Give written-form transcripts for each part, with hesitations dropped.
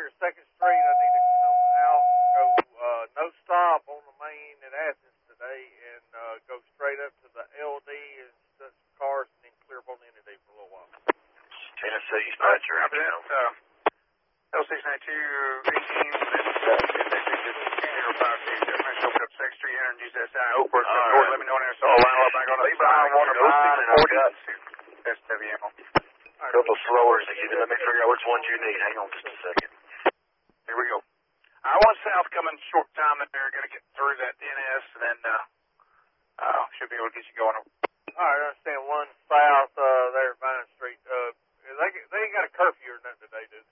here, 2nd Street. I need to come out, go no stop on the main at Athens today, and go straight up to the LD and set some cars, and then clear up on the ND for a little while. Tennessee dispatcher. L692, 18, and 0527. Open up 2nd Street, Energies SI. Oakbrook, let me know when there's all line up back on the behind one of mine, and I've got SWM. a couple slowers to give you. Let me figure out which ones you need. Hang on just a second. Here we go. I-1 South coming short time that they're going to get through that NS, and then should be able to get you going. All right, I understand. 1 south there at Vine Street. They ain't got a curfew or nothing today, do they?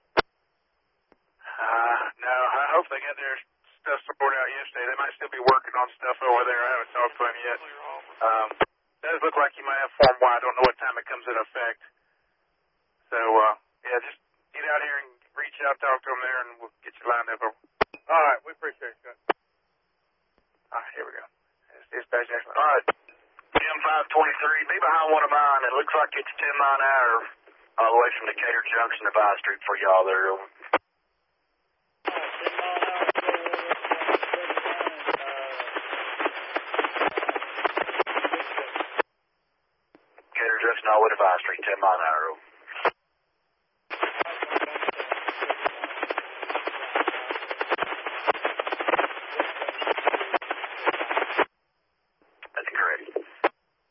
No, I hope they got their stuff sorted out yesterday. They might still be working on stuff over there. I haven't talked to them yet. Does look like you might have Form Y. I don't know what time it comes into effect. So, yeah, just get out here and reach out, talk to them there, and we'll get you lined up. All right, we appreciate it, Scott. All right, here we go. Dispatch next one. All right, M523, be behind one of mine. It looks like it's 10 mile an hour all the way from Decatur Junction to Vine Street for y'all there. Decatur Junction all the way to Vine Street, 10 mile an hour.